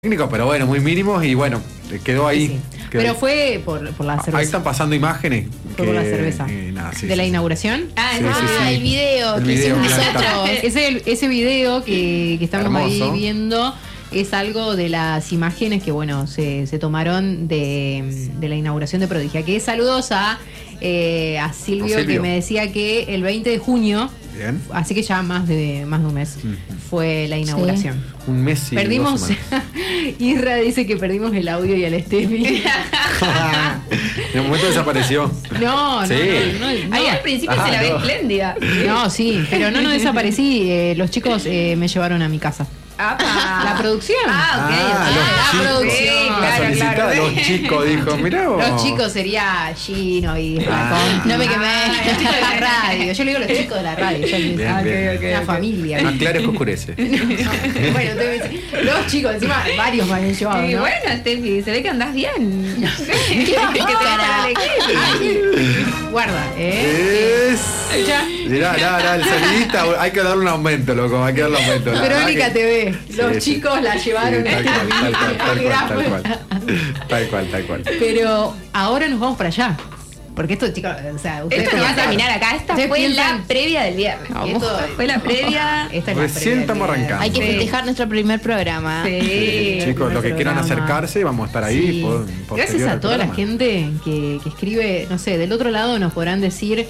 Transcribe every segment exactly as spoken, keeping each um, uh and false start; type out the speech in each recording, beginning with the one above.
técnicos, pero bueno, muy mínimos y bueno, quedó ahí. Sí, sí. Quedó Pero ahí. fue por, por la cerveza. Ahí están pasando imágenes. Fue por la cerveza. eh, nada, sí, ¿De sí, la sí. inauguración? Ah, Sí, ah, sí, sí. el video El que video, hicimos claro, nosotros. Ese, ese video que, que estamos Hermoso. ahí viendo es algo de las imágenes que, bueno, se, se tomaron de, de la inauguración de Prodigia. Que saludos a, eh, a Silvio, A Silvio. que me decía que el veinte de junio, Bien. así que ya más de más de un mes, Ujú. fue la inauguración. Un mes y Perdimos, dos semanas. Isra dice que perdimos el audio y el Steffi. En un momento desapareció. No, no, Sí. no, no, no. Ahí al principio Ah, se la ve no. espléndida. No, sí, pero no, no desaparecí. eh, los chicos eh, me llevaron a mi casa. ¡Apa! La producción. Ah, ok. Ah, ok. los la chicos. producción. Sí, La claro, solicitada claro. de los chicos dijo, mirá vos. Los chicos sería Gino y Ah. No me quemé. Los chicos de la radio. Yo le digo los chicos de la radio. Yo les- Bien, ah, bien. ok, ok, Una ok. familia. Más claro es que oscurece. Bueno, entonces, los chicos, encima varios me han llevado, Y ¿no? bueno, Steffi, se ve que andás bien. que te Cara. Guarda, ¿eh? Es. Ya. Mirá, mirá, mirá, el sonidista, hay que darle un aumento, loco, hay que darle un aumento. La Verónica verdad que- T V. Los Sí, sí. chicos la llevaron Sí, a tal cual, tal cual, tal cual, tal cual. a Tal cual, tal cual. Pero ahora nos vamos para allá. Porque esto, chicos, o sea, ustedes Esto no va a piensan- terminar acá. Esta ustedes fue piensan- la previa del viernes. No, Esto vos- fue la previa. Esta es la Recién previa estamos del día. arrancando. Hay que Sí. festejar nuestro primer programa. Sí. Chicos, los que quieran programa. acercarse, vamos a estar ahí. Sí. por- Gracias posterior a al toda la programa. gente que, que escribe, no sé, del otro lado nos podrán decir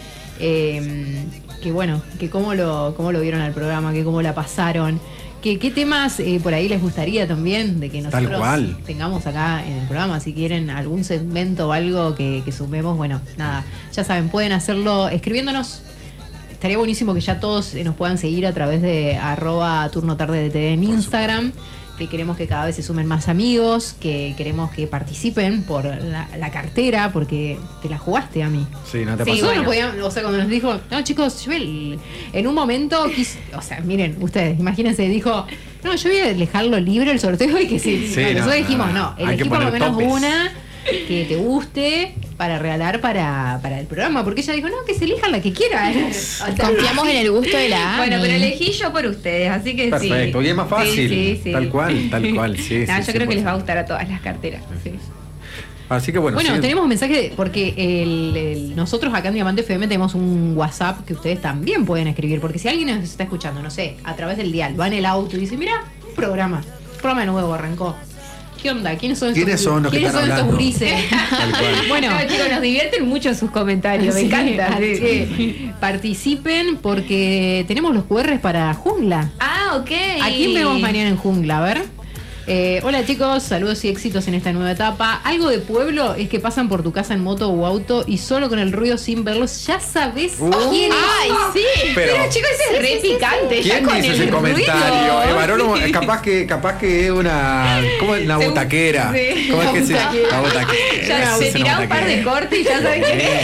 eh, que bueno, que cómo lo, cómo lo vieron al programa, que cómo la pasaron, que qué temas eh, por ahí les gustaría también de que Tal nosotros cual. tengamos acá en el programa. Si quieren algún segmento o algo que, que sumemos, bueno, nada, ya saben, pueden hacerlo escribiéndonos. Estaría buenísimo que ya todos eh, nos puedan seguir a través de arroba turno tarde de T V en Instagram, que queremos que cada vez se sumen más amigos, que queremos que participen por la, la cartera, porque te la jugaste a mí. Sí, no te Sí, pasó. Nosotros bueno. no podíamos, o sea, cuando nos dijo, no chicos, yo el- en un momento quis, o sea, miren, ustedes, imagínense, dijo, no, yo voy a dejarlo libre el sorteo y que sí. Sí, no, no, nosotros no, dijimos, no. no, Hay que elegí por lo poner menos topes. una que te guste para regalar para, para el programa, porque ella dijo, no, que se elijan la que quiera. O sea, Confiamos en el gusto de la Bueno, Ani. pero elegí yo por ustedes, así que sí. Perfecto, y es más fácil. Sí, sí, sí. Tal cual, tal cual, sí, No, sí, yo cien creo por que les va a ciento. gustar a todas las carteras. Sí. Así que bueno, Bueno, sí. tenemos mensaje porque el- el- nosotros acá en Diamante F M tenemos un WhatsApp que ustedes también pueden escribir, porque si alguien nos está escuchando, no sé, a través del dial, va en el auto y dice, mira, un programa, un programa nuevo arrancó. ¿Qué onda? ¿Quiénes son estos, ¿Quiénes son los que ¿quiénes están son estos hablando? gurises? Tal cual. Bueno, No, chicos, nos divierten mucho sus comentarios, me sí, encanta. así sí. que participen porque tenemos los Q Rs para Jungla. Ah, ok. ¿A quién vemos mañana en Jungla? A ver. Eh, hola chicos, saludos y éxitos en esta nueva etapa. Algo de pueblo es que pasan por tu casa en moto o auto y solo con el ruido sin verlos ya sabes Uh. quién es. Ay, sí. Pero- Pero, chicos, ese es re picante. ya ¿Quién con hizo el ese ruido. comentario? Eh, varón, eh, capaz que, capaz que es una, ¿cómo es? Una Se- botaquera. sí. ¿Cómo es que se Botaquera. La botaquera. Ya Sí, se es tira una un par de botaquera. cortes y ya sabes quién es.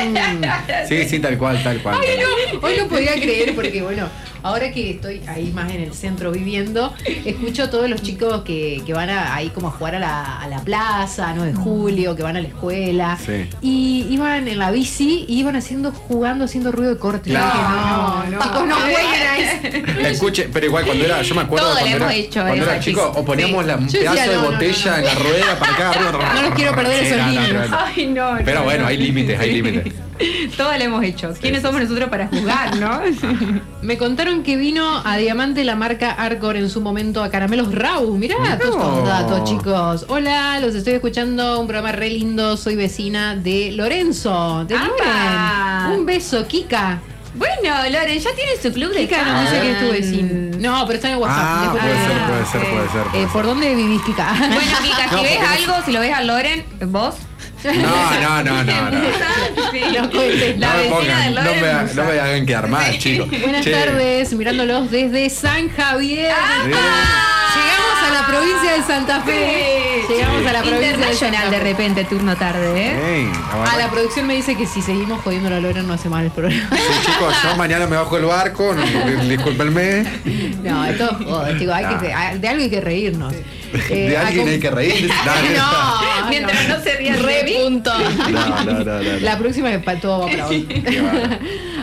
Sí, sí, sí, tal cual, tal cual. Ay, no, hoy no podía creer porque, bueno, ahora que estoy ahí más en el centro viviendo, escucho a todos los chicos que, que van a, ahí como a jugar a la, a la plaza, nueve de julio, que van a la escuela. Sí. Y iban en la bici y iban haciendo, jugando, haciendo ruido de corte. Yo Claro. dije, no, no, chicos, no jueguen ahí. Escuche, pero igual cuando era, yo me acuerdo Todo le cuando hemos era, hecho cuando eso, era chico, chicos. o poníamos Sí. la, un Yo decía, pedazo de no, no, botella no, no. en la rueda para acá arriba. No los quiero perder Sí, esos no, no, niños. no, no. Ay, no. Pero no, bueno, no. hay límites, hay límites. Todo lo hemos hecho. ¿Quiénes somos nosotros para jugar, no? Me contaron que vino a Diamante la marca Arcor en su momento a Caramelos Rau. Mirá, Mirá. todos estos datos, chicos. Hola, los estoy escuchando. Un programa re lindo. Soy vecina de Lorenzo. De ¡Apa! Loren. Un beso, Kika. Bueno, Loren, ya tiene su club de Kika nos dice que es tu vecino. No, pero está en el WhatsApp. Ah, Después- puede ser, Ah, puede ser, sí. puede ser. puede Eh, ¿Por dónde vivís, Kika? Bueno, Kika, si No, ves porque no- algo, si lo ves a Loren, vos. ser. No, no, no, no, no. Sí. No cuentes. La No me vecina pongan, de no Loren. me, no me hagan quedar mal, chicos. Buenas Che. tardes, mirándolos desde San Javier. Sí. Llegamos a la provincia de Santa Fe. Sí. Llegamos a la provincia de Santa Internacional de Fe. repente, turno tarde, ¿eh? Ey, Ah, la producción me dice que si seguimos jodiendo a Loren no hace mal el programa. Sí, chicos, yo mañana me bajo el barco, no, discúlpenme. No, esto es joda, chicos, hay que, Ah. de algo hay que reírnos. Eh, De alguien acom- hay que reír. Dale. No, Mientras no se ría Re de mí. punto. No, no, no, no, no. La próxima es para todo va para vos. Qué bárbaro.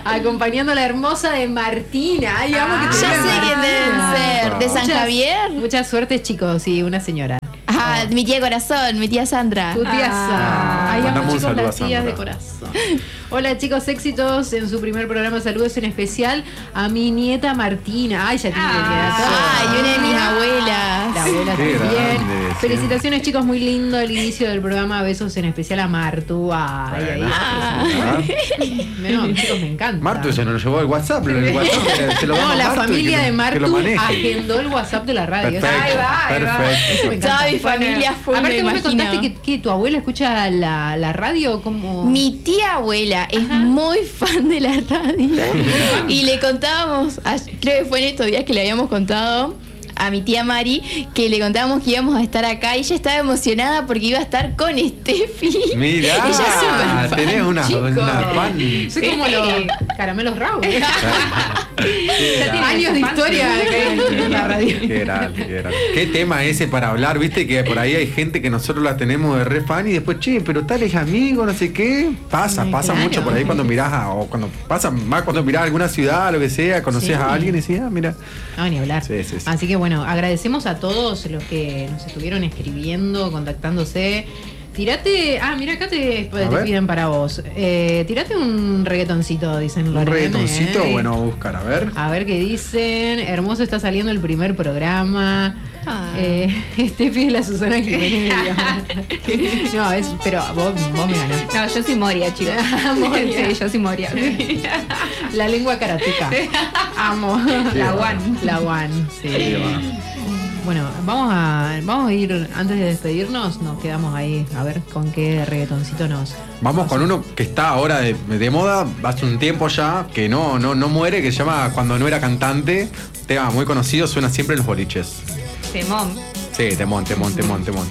acompañando a la hermosa de Martina. Ay, amo que te Ya digan sé quién deben Martina. ser. ¿De San Muchas- Javier? Mucha suerte, chicos, y una señora. Ah, mi tía Corazón, mi tía Sandra. Tu tía Ah. Sandra. Ay, amo, Mandamos un chicos, saludo las a tías Sandra. de corazón. Hola, chicos, éxitos en su primer programa. Saludos en especial a mi nieta Martina. Ay, ya tiene que quedar todo. Ah, y una de mis abuelas. La abuela Qué también. grande, sí. Felicitaciones, chicos, muy lindo el inicio del programa. Besos en especial a Martu. Ay, Bueno. ay, Ah. no, chicos, me encanta. Martu se nos llevó el WhatsApp, el WhatsApp se lo No, damos a la Martu y familia que de lo- que lo Martu maneje. agendó el WhatsApp de la radio. Perfecto, Ahí va, ahí va. perfecto. Eso me encanta. Toda mi familia fue, Aparte, me vos me imagino. contaste que, que tu abuela escucha la, la radio como... Mi tía abuela es muy fan de la radio y le contábamos, a- creo que fue en estos días que le habíamos contado a mi tía Mari, que le contábamos que íbamos a estar acá y ella estaba emocionada porque iba a estar con Steffi. Mirá, Ella es súper fan, tenés una, chico. una fan. Soy como los caramelos Raúl. Qué Ya tiene grande. años de historia en la radio. Qué grande, qué grande. Qué tema ese para hablar, viste que por ahí hay gente que nosotros la tenemos de re fan y después, che, pero tal es amigo, no sé qué. Pasa, Ay, pasa claro. mucho por ahí cuando mirás a, o cuando pasa más cuando mirás a alguna ciudad, lo que sea, conoces Sí. a alguien y decís, ah, mira. No, ni hablar. Sí, sí, sí. Así que bueno, agradecemos a todos los que nos estuvieron escribiendo, contactándose. Tirate, ah, mira, acá te, te ver. piden para vos. Eh, tirate un reggaetoncito, dicen Un Lorena, reggaetoncito, ¿eh? bueno, a buscar, a ver. A ver qué dicen. Hermoso está saliendo el primer programa. Ah. Eh, Steffi es la Susana Jiménez. digamos. No, es, pero vos, vos me ganás. No, yo soy Moria, chicos. Moria. Sí, yo soy Moria. La lengua karateca. Amo. La one. La one, sí. Ahí va. Bueno, vamos a, vamos a ir, antes de despedirnos, nos quedamos ahí a ver con qué reggaetoncito nos... Vamos con uno que está ahora de, de moda, hace un tiempo ya, que no, no, no muere, que se llama Cuando no era cantante. Tema muy conocido, suena siempre en los boliches. Temón. Sí, temón, temón, temón, temón.